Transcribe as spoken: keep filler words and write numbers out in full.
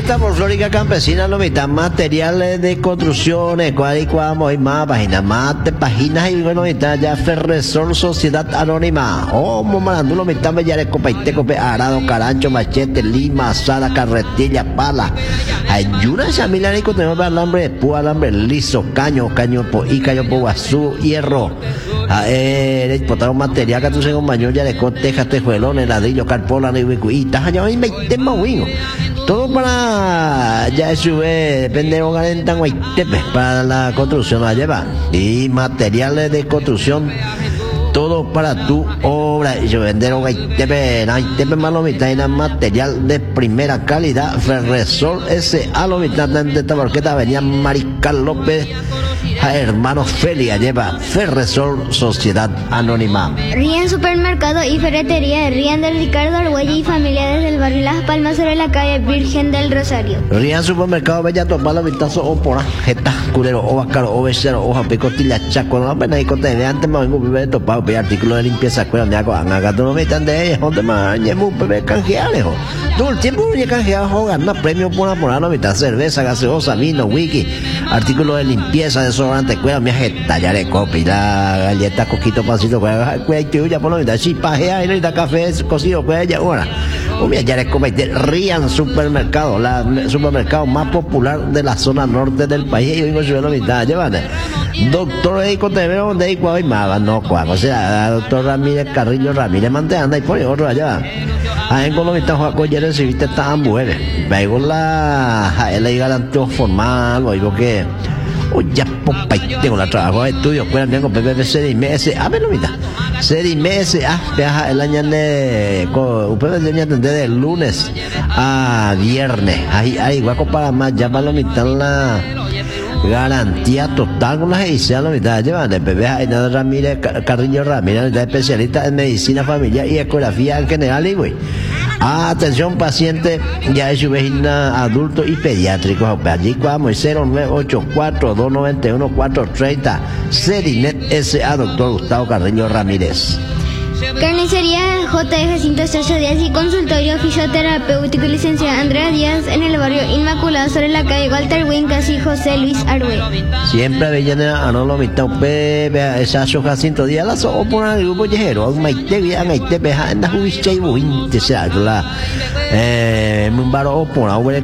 esta folclórica campesina, lo mitad materiales de construcciones, cuadricuamos y más páginas, más de páginas y bueno, mitad ya Ferresol Sociedad Anónima, oh, momarando lo mitad ya de copaiteco, arado, carancho, machete, lima, asada, carretilla, pala. Ayuda esa milanico, tenemos alambre de púa, alambre liso, caño, caño po y caño po guazú, hierro. A eh, botar un material que tú se un baño ya de cotejas, tejuelones, ladrillo, carpola, y taja ya y me tema wingo. Todo para ya sube, depende de un tan para la construcción la lleva. Y materiales de construcción, todo para tu obra. Y yo vender un Gaitepe, Gaitepe más lo mitad y material de primera calidad. Ferresol S A lo mitad de esta barqueta venía Mariscal López. A hermanos Felia lleva Ferresol Sociedad Anónima. Rian Supermercado y Ferretería Rian del Ricardo Arguello y familia desde el barrio Las Palmas sobre la calle Virgen del Rosario. Rian Supermercado Bella Topala Vistazo o Pora Jeta Culero o Bacaro o Becero o Japicotilla Chaco no apenas y cote de antes me vengo vive topado pe artículo de limpieza cuero me hago haga no me metan de ellos donde más llevo un bebé canjeales todo el tiempo me canjeado gana premio por una no mitad cerveza gaseosa vino wiki artículo de limpieza de sobrante cuero me hace tallar de copi la galleta coquito pancito cuero cuero ya por lo mitad chipajea y da café cocido cuero ya ahora o me ya de comer Rian Supermercado la supermercado más popular de la zona norte del país y vengo yo la mitad llevan doctor Eico te veo donde hay cuál más no cuál o sea doctor Ramírez Carrillo Ramírez Manteana y por otro allá ahí en Colombia Joaco ya recibiste esta mujeres veo la la garantía formal oigo que oye ya popa tengo la trabajo de estudio cuál tengo P P C D M S a ver lo mitad C D M S ah viaja el año de ustedes tenían atender de lunes a viernes ahí ahí guaco para más ya para lo mitad la garantía total con las ediciones la mitad llevan de P B A Ramírez Carrillo Ramírez especialista en medicina familiar y ecografía en general y güey atención paciente ya es su vecina adulto y pediátrico allí vamos cero nueve ocho cuatro dos nueve uno cuatro tres cero Serinet S A doctor Gustavo Carrillo Ramírez. Carnicería J F Jacinto Sacha Díaz y consultorio fisioterapéutico licenciada Andrea Díaz en el barrio Inmaculado sobre la calle Walter Wincas y José Luis Arue. Siempre veían a no lo mitad pe esa Jacinto Díaz la so por el grupo yejero maite bien maite beja en la jubiche y buinte se la eh un baro por